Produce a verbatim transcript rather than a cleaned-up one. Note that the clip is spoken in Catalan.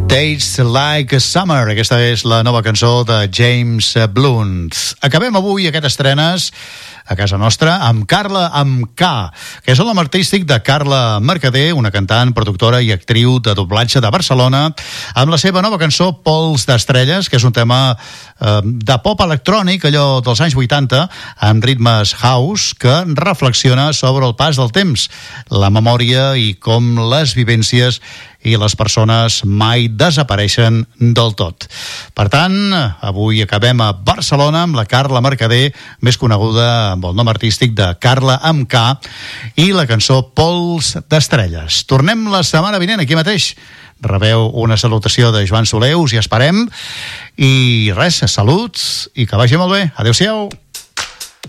Tastes Like Summer. Aquesta és la nova cançó de James Blunt. Acabem avui aquest estrenes a casa nostra amb Carla amb K, que és el nom artístic de Carla Mercader, una cantant, productora i actriu de doblatge de Barcelona, amb la seva nova cançó Pols d'Estrelles, que és un tema eh, de pop electrònic, allò dels anys vuitanta, amb ritmes house, que reflexiona sobre el pas del temps, la memòria i com les vivències i les persones mai desapareixen del tot. Per tant, avui acabem a Barcelona amb la Carla Mercader, més coneguda amb el nom artístic de Carla amb K, i la cançó Pols d'Estrelles. Tornem la setmana vinent aquí mateix. Rebeu una salutació de Joan Soler, us hi esperem. I res, salut i que vagi molt bé. Adéu-siau.